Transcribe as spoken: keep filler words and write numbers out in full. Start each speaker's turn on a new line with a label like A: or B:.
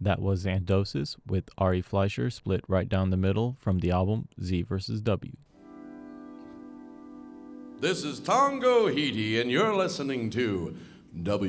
A: That was Xandosis with Ari Fleischer, split right down the middle from the album Z versus. W.
B: This is Tongo Hiti, and you're listening to W